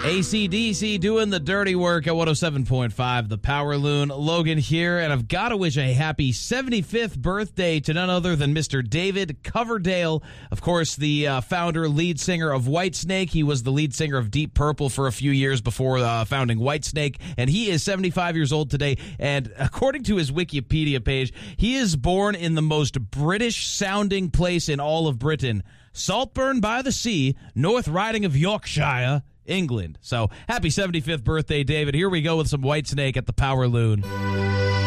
AC/DC doing the dirty work at 107.5, the Power Loon. Logan here, and I've got to wish a happy 75th birthday to none other than Mr. David Coverdale. Of course, the founder, lead singer of Whitesnake. He was the lead singer of Deep Purple for a few years before founding Whitesnake, and he is 75 years old today. And according to his Wikipedia page, he is born in the most British-sounding place in all of Britain, Saltburn-by-the-Sea, North Riding of Yorkshire, England. So happy 75th birthday, David. Here we go with some Whitesnake at the Power Loon.